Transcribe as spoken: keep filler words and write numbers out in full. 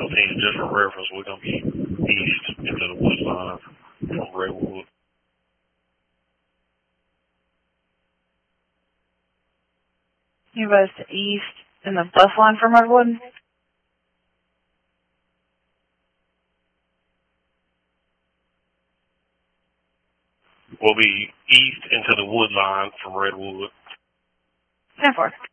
ten, just for reference, we're going to be east into the wood line from Redwood. You guys to east in the bus line from Redwood? We'll be east into the wood line from Redwood. ten four.